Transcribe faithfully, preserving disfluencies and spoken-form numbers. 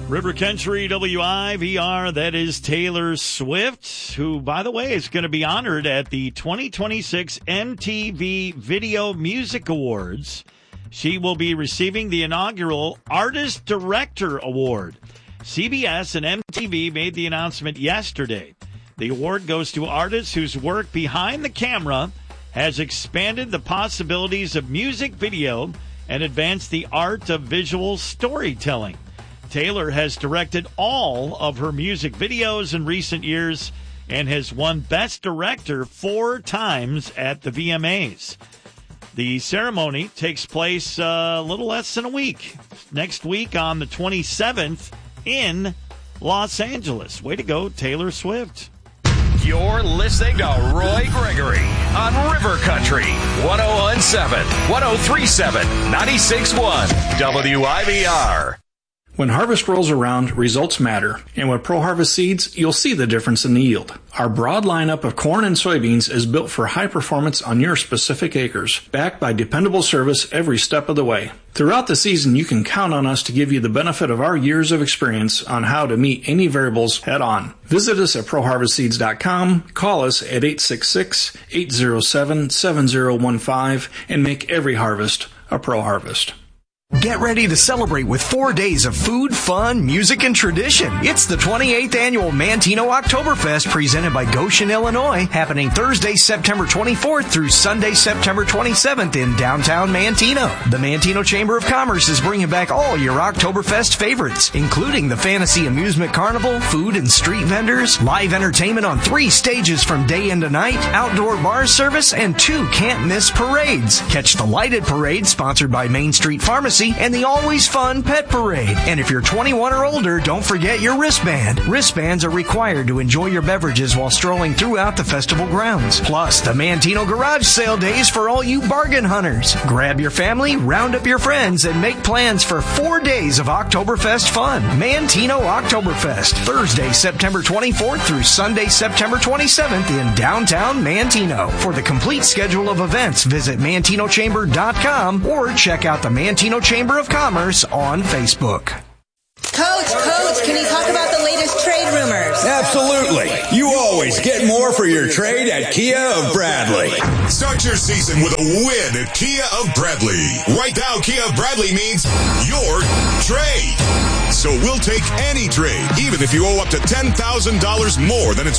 River Country W I V R, that is Taylor Swift, who, by the way, is going to be honored at the twenty twenty-six M T V Video Music Awards. She will be receiving the inaugural Artist Director Award. C B S and M T V made the announcement yesterday. The award goes to artists whose work behind the camera has expanded the possibilities of music video and advanced the art of visual storytelling. Taylor has directed all of her music videos in recent years and has won Best Director four times at the V M As. The ceremony takes place uh, a little less than a week. Next week on the twenty-seventh in Los Angeles. Way to go, Taylor Swift. You're listening to Roy Gregory on River Country, one oh one point seven, one oh three point seven, ninety-six point one W I V R. When harvest rolls around, results matter, and with Pro Harvest seeds, you'll see the difference in the yield. Our broad lineup of corn and soybeans is built for high performance on your specific acres, backed by dependable service every step of the way. Throughout the season, you can count on us to give you the benefit of our years of experience on how to meet any variables head on. Visit us at pro harvest seeds dot com, call us at eight six six, eight oh seven, seven oh one five, and make every harvest a Pro Harvest. Get ready to celebrate with four days of food, fun, music, and tradition. It's the twenty-eighth Annual Mantino Oktoberfest presented by Goshen, Illinois, happening Thursday, September twenty-fourth through Sunday, September twenty-seventh in downtown Mantino. The Mantino Chamber of Commerce is bringing back all your Oktoberfest favorites, including the Fantasy Amusement Carnival, food and street vendors, live entertainment on three stages from day into night, outdoor bar service, and two can't-miss parades. Catch the lighted parade sponsored by Main Street Pharmacy and the always fun pet parade. And if you're twenty-one or older, don't forget your wristband. Wristbands are required to enjoy your beverages while strolling throughout the festival grounds. Plus, the Mantino Garage Sale Days for all you bargain hunters. Grab your family, round up your friends, and make plans for four days of Oktoberfest fun. Mantino Oktoberfest, Thursday, September twenty-fourth through Sunday, September twenty-seventh in downtown Mantino. For the complete schedule of events, visit mantino chamber dot com or check out the Mantino Chamber of Commerce on Facebook. Coach, Coach, can you talk about the latest trade rumors? Absolutely. You always get more for your trade at Kia of Bradley. Start your season with a win at Kia of Bradley. Right now, Kia of Bradley means your trade. So we'll take any trade, even if you owe up to ten thousand dollars more than it's